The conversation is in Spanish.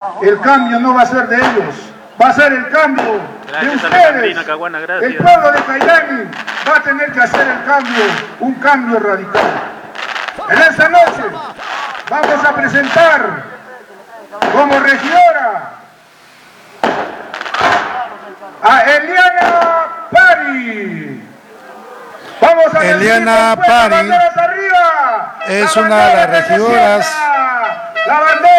El cambio no va a ser de ellos, va a ser el cambio de ustedes. El pueblo de Cailani va a tener que hacer el cambio, un cambio radical. En esta noche vamos a presentar como regidora a Eliana Pari. Vamos a Eliana Pari arriba. es una de las regidoras la bandera